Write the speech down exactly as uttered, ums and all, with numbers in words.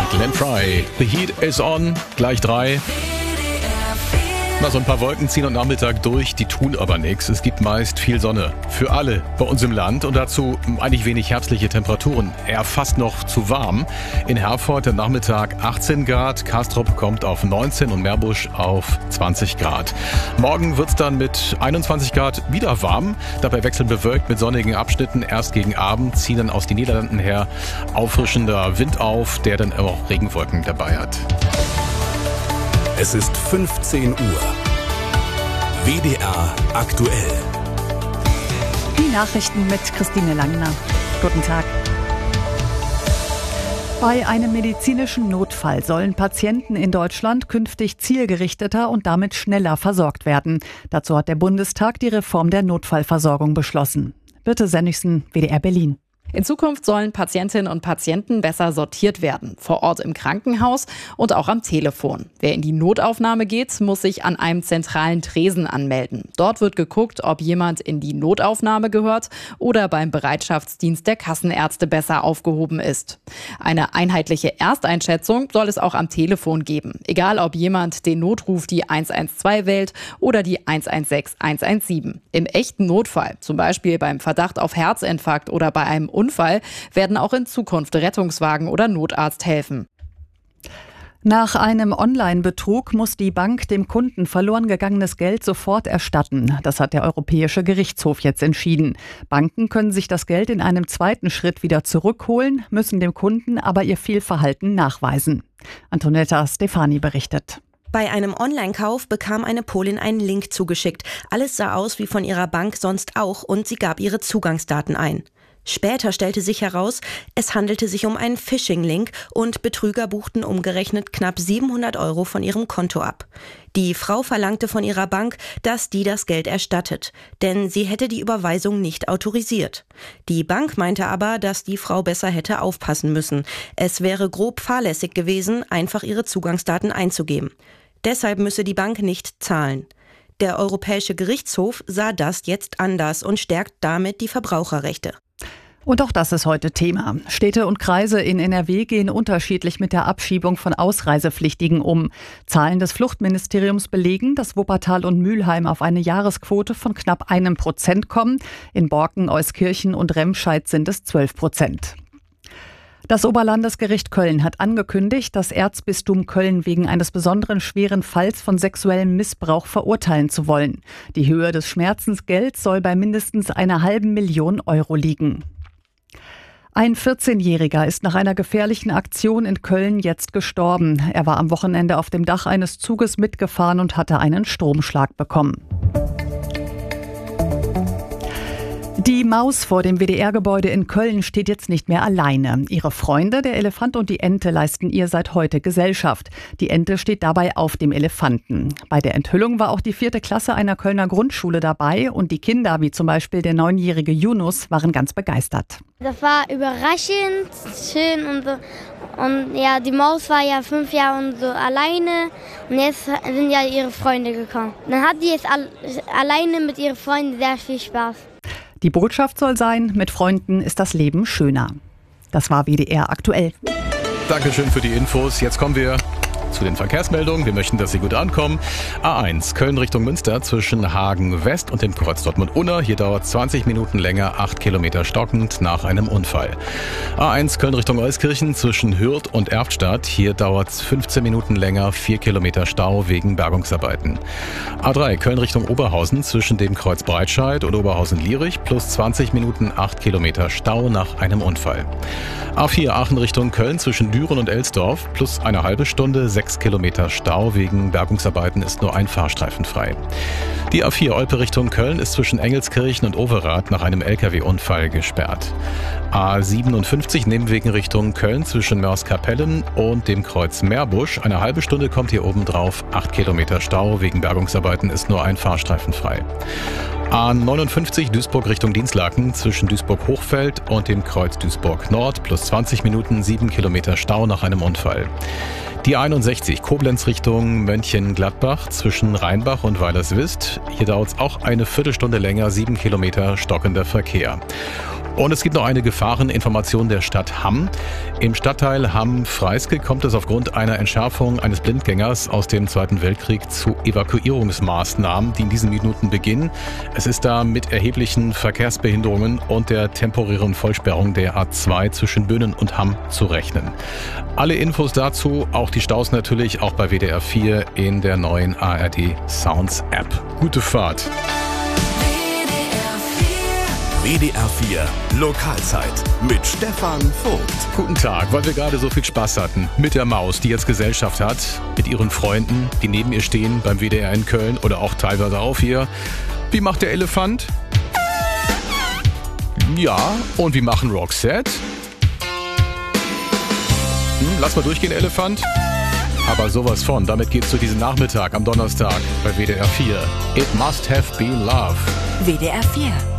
Glenn Frey. The Heat is on. Gleich drei. Na, so ein paar Wolken ziehen am Nachmittag durch, die tun aber nichts. Es gibt meist viel Sonne. Für alle bei uns im Land und dazu eigentlich wenig herbstliche Temperaturen. Eher fast noch zu warm. In Herford am Nachmittag achtzehn Grad, Kastrop kommt auf neunzehn und Meerbusch auf zwanzig Grad. Morgen wird's dann mit einundzwanzig Grad wieder warm. Dabei wechseln bewölkt mit sonnigen Abschnitten. Erst gegen Abend ziehen dann aus den Niederlanden her auffrischender Wind auf, der dann auch Regenwolken dabei hat. Es ist fünfzehn Uhr. W D R aktuell. Die Nachrichten mit Christine Langner. Guten Tag. Bei einem medizinischen Notfall sollen Patienten in Deutschland künftig zielgerichteter und damit schneller versorgt werden. Dazu hat der Bundestag die Reform der Notfallversorgung beschlossen. Birte Sennigsen, W D R Berlin. In Zukunft sollen Patientinnen und Patienten besser sortiert werden, vor Ort im Krankenhaus und auch am Telefon. Wer in die Notaufnahme geht, muss sich an einem zentralen Tresen anmelden. Dort wird geguckt, ob jemand in die Notaufnahme gehört oder beim Bereitschaftsdienst der Kassenärzte besser aufgehoben ist. Eine einheitliche Ersteinschätzung soll es auch am Telefon geben, egal ob jemand den Notruf die eins eins zwei wählt oder die eins eins sechs eins eins sieben. Im echten Notfall, zum Beispiel beim Verdacht auf Herzinfarkt oder bei einem Unfall, werden auch in Zukunft Rettungswagen oder Notarzt helfen. Nach einem Online-Betrug muss die Bank dem Kunden verloren gegangenes Geld sofort erstatten. Das hat der Europäische Gerichtshof jetzt entschieden. Banken können sich das Geld in einem zweiten Schritt wieder zurückholen, müssen dem Kunden aber ihr Fehlverhalten nachweisen. Antonetta Stefani berichtet. Bei einem Online-Kauf bekam eine Polin einen Link zugeschickt. Alles sah aus wie von ihrer Bank sonst auch und sie gab ihre Zugangsdaten ein. Später stellte sich heraus, es handelte sich um einen Phishing-Link und Betrüger buchten umgerechnet knapp siebenhundert Euro von ihrem Konto ab. Die Frau verlangte von ihrer Bank, dass die das Geld erstattet, denn sie hätte die Überweisung nicht autorisiert. Die Bank meinte aber, dass die Frau besser hätte aufpassen müssen. Es wäre grob fahrlässig gewesen, einfach ihre Zugangsdaten einzugeben. Deshalb müsse die Bank nicht zahlen. Der Europäische Gerichtshof sah das jetzt anders und stärkt damit die Verbraucherrechte. Und auch das ist heute Thema. Städte und Kreise in N R W gehen unterschiedlich mit der Abschiebung von Ausreisepflichtigen um. Zahlen des Fluchtministeriums belegen, dass Wuppertal und Mülheim auf eine Jahresquote von knapp einem Prozent kommen. In Borken, Euskirchen und Remscheid sind es zwölf Prozent. Das Oberlandesgericht Köln hat angekündigt, das Erzbistum Köln wegen eines besonderen schweren Falls von sexuellem Missbrauch verurteilen zu wollen. Die Höhe des Schmerzensgelds soll bei mindestens einer halben Million Euro liegen. Ein vierzehnjähriger ist nach einer gefährlichen Aktion in Köln jetzt gestorben. Er war am Wochenende auf dem Dach eines Zuges mitgefahren und hatte einen Stromschlag bekommen. Die Maus vor dem W D R-Gebäude in Köln steht jetzt nicht mehr alleine. Ihre Freunde, der Elefant und die Ente, leisten ihr seit heute Gesellschaft. Die Ente steht dabei auf dem Elefanten. Bei der Enthüllung war auch die vierte Klasse einer Kölner Grundschule dabei und die Kinder, wie zum Beispiel der neunjährige Yunus, waren ganz begeistert. Das war überraschend, schön und so. Und ja, die Maus war ja fünf Jahre und so alleine und jetzt sind ja ihre Freunde gekommen. Dann hat die jetzt al- alleine mit ihren Freunden sehr viel Spaß. Die Botschaft soll sein, mit Freunden ist das Leben schöner. Das war W D R aktuell. Dankeschön für die Infos. Jetzt kommen wir zu den Verkehrsmeldungen. Wir möchten, dass Sie gut ankommen. A eins, Köln Richtung Münster zwischen Hagen West und dem Kreuz Dortmund-Unna. Hier dauert zwanzig Minuten länger, acht Kilometer stockend nach einem Unfall. A eins, Köln Richtung Euskirchen zwischen Hürth und Erftstadt. Hier dauert es fünfzehn Minuten länger, vier Kilometer Stau wegen Bergungsarbeiten. A drei, Köln Richtung Oberhausen zwischen dem Kreuz Breitscheid und Oberhausen-Lierich plus zwanzig Minuten, acht Kilometer Stau nach einem Unfall. A vier, Aachen Richtung Köln zwischen Düren und Elsdorf plus eine halbe Stunde, sechs Kilometer Stau. Wegen Bergungsarbeiten ist nur ein Fahrstreifen frei. Die A vier Olpe Richtung Köln ist zwischen Engelskirchen und Overath nach einem L K W-Unfall gesperrt. A siebenundfünfzig Nebenwegen Richtung Köln zwischen Mörs-Kapellen und dem Kreuz Meerbusch. Eine halbe Stunde kommt hier oben drauf. acht Kilometer Stau. Wegen Bergungsarbeiten ist nur ein Fahrstreifen frei. A neunundfünfzig Duisburg Richtung Dinslaken zwischen Duisburg-Hochfeld und dem Kreuz Duisburg-Nord plus zwanzig Minuten, sieben Kilometer Stau nach einem Unfall. Die einundsechzig Koblenz Richtung Mönchengladbach zwischen Rheinbach und Weilerswist. Hier dauert es auch eine Viertelstunde länger, sieben Kilometer stockender Verkehr. Und es gibt noch eine Gefahreninformation der Stadt Hamm. Im Stadtteil Hamm-Freiske kommt es aufgrund einer Entschärfung eines Blindgängers aus dem Zweiten Weltkrieg zu Evakuierungsmaßnahmen, die in diesen Minuten beginnen. Es ist da mit erheblichen Verkehrsbehinderungen und der temporären Vollsperrung der A zwei zwischen Böhnen und Hamm zu rechnen. Alle Infos dazu, auch die Staus natürlich, auch bei W D R vier in der neuen A R D Sounds App. Gute Fahrt. W D R vier Lokalzeit mit Stefan Vogt. Guten Tag, weil wir gerade so viel Spaß hatten mit der Maus, die jetzt Gesellschaft hat, mit ihren Freunden, die neben ihr stehen beim W D R in Köln oder auch teilweise auch hier. Wie macht der Elefant? Ja, und wie machen Roxette? Hm, lass mal durchgehen, Elefant. Aber sowas von, damit geht's zu diesem Nachmittag am Donnerstag bei W D R vier. It must have been love. W D R vier